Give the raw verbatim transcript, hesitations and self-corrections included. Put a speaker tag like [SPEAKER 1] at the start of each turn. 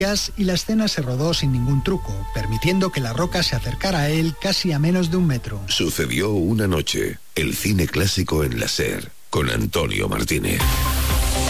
[SPEAKER 1] y la escena se rodó sin ningún truco, permitiendo que la roca se acercara a él casi a menos de un metro.
[SPEAKER 2] Sucedió una noche, el cine clásico en la SER, con Antonio Martínez.